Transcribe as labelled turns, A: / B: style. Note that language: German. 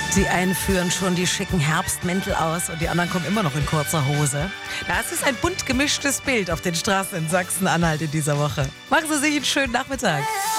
A: Die einen führen schon die schicken Herbstmäntel aus und die anderen kommen immer noch in kurzer Hose. Das ist ein bunt gemischtes Bild auf den Straßen in Sachsen-Anhalt in dieser Woche. Machen Sie sich einen schönen Nachmittag.